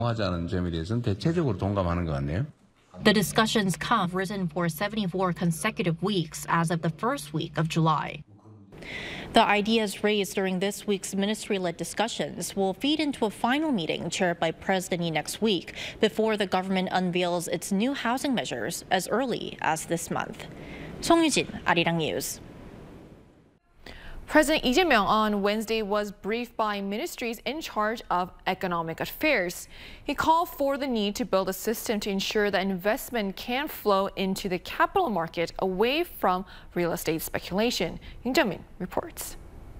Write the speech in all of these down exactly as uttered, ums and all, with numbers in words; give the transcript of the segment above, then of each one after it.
하자는 점에 대해서는 대체적으로 동감하는 것 같네요. The discussions have risen for seventy-four consecutive weeks as of the first week of July. The ideas raised during this week's ministry-led discussions will feed into a final meeting chaired by President Lee next week before the government unveils its new housing measures as early as this month. 송유진, Arirang News. President Lee Jae-myung on Wednesday was briefed by ministries in charge of economic affairs. He called for the need to build a system to ensure that investment can flow into the capital market away from real estate speculation. Yoon Jung-min reports.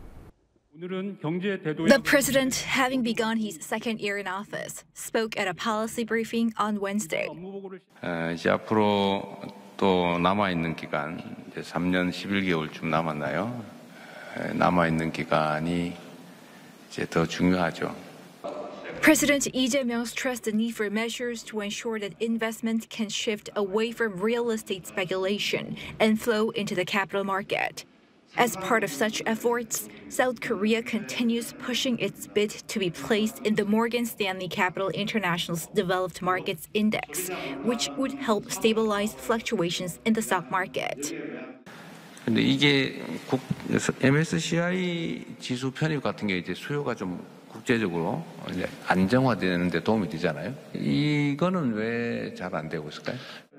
The president, having begun his second year in office, spoke at a policy briefing on Wednesday. 어, 이제 앞으로 또 남아있는 기간, 이제 삼 년 십일 개월쯤 남았나요? 남아있는 기간이 이제 더 중요하죠. President Lee Jae-myung stressed the need for measures to ensure that investment can shift away from real estate speculation and flow into the capital market. As part of such efforts, South Korea continues pushing its bid to be placed in the Morgan Stanley Capital International's Developed Markets Index, which would help stabilize fluctuations in the stock market. 근데 이게 국, 엠에스시아이 지수 편입 같은 게 이제 수요가 좀 국제적으로 이제 안정화되는 데 도움이 되잖아요. 이거는 왜 잘 안 되고 있을까요?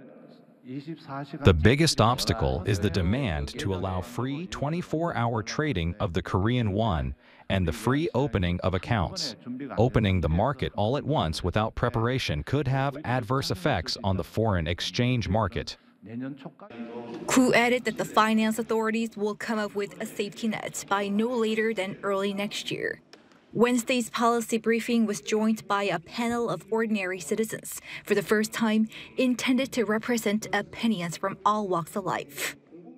The biggest obstacle is the demand to allow free twenty-four hour trading of the Korean won and the free opening of accounts. Opening the market all at once without preparation could have adverse effects on the foreign exchange market. Koo added that the finance authorities will come up with a safety net by no later than early next year. Wednesday's policy briefing was joined by a panel of ordinary citizens, for the first time intended to represent opinions from all walks of life.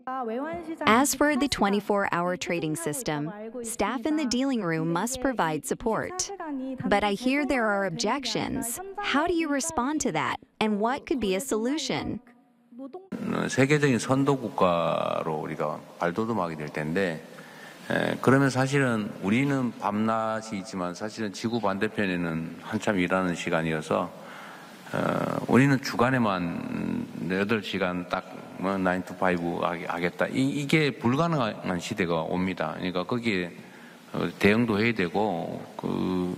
As for the twenty-four hour trading system, staff in the dealing room must provide support. But I hear there are objections. How do you respond to that? And what could be a solution? 세계적인 선도 국가로 우리가 발돋움하게 될 텐데 에, 그러면 사실은 우리는 밤낮이지만 사실은 지구 반대편에는 한참 일하는 시간이어서 어, 우리는 주간에만 여덟 시간 딱 뭐 나인 투 파이브 하겠다. 이, 이게 불가능한 시대가 옵니다. 그러니까 거기에 대응도 해야 되고 그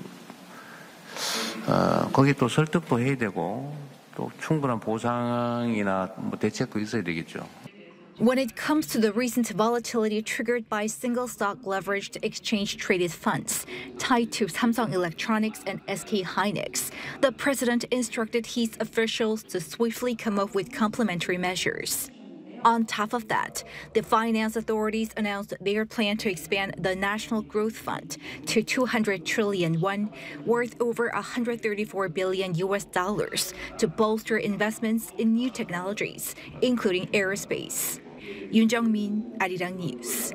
어, 거기에 또 설득도 해야 되고 또 충분한 보상이나 뭐 대책도 있어야 되겠죠. When it comes to the recent volatility triggered by single stock leveraged exchange traded funds tied to Samsung Electronics and S K Hynix, the president instructed his officials to swiftly come up with complementary measures. On top of that, the finance authorities announced their plan to expand the National Growth Fund to two hundred trillion won, worth over one hundred thirty-four billion U S dollars, to bolster investments in new technologies, including aerospace. Yoon Jung-min, Arirang News.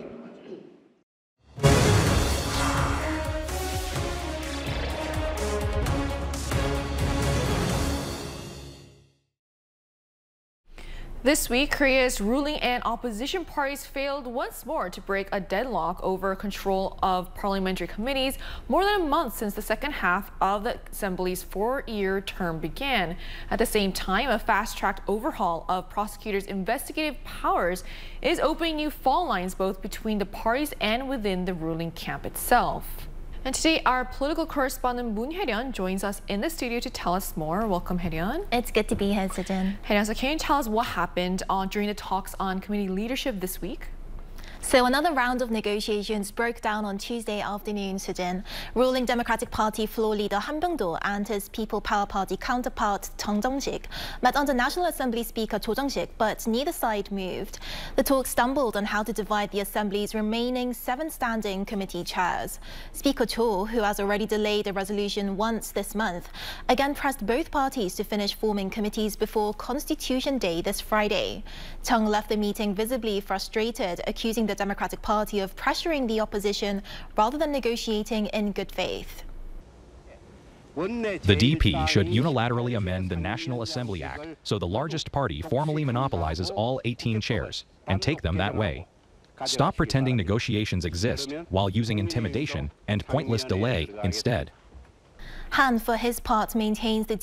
This week, Korea's ruling and opposition parties failed once more to break a deadlock over control of parliamentary committees more than a month since the second half of the Assembly's four-year term began. At the same time, a fast-tracked overhaul of prosecutors' investigative powers is opening new fault lines both between the parties and within the ruling camp itself. And today, our political correspondent Moon Hye-ryun joins us in the studio to tell us more. Welcome, Hye-ryun. It's good to be here, Sejin. Hye-ryun, so can you tell us what happened uh, during the talks on committee leadership this week? So another round of negotiations broke down on Tuesday afternoon, Sujin. Ruling Democratic Party floor leader Han Byung-do and his People Power Party counterpart Chung Jong-sik met under National Assembly Speaker Cho Jong-sik, but neither side moved. The talks stumbled on how to divide the Assembly's remaining seven standing committee chairs. Speaker Cho, who has already delayed a resolution once this month, again pressed both parties to finish forming committees before Constitution Day this Friday. Chung left the meeting visibly frustrated, accusing the Democratic Party of pressuring the opposition rather than negotiating in good faith. The D P should unilaterally amend the National Assembly Act so the largest party formally monopolizes all eighteen chairs and take them that way. Stop pretending negotiations exist while using intimidation and pointless delay instead. Han, for his part, maintains the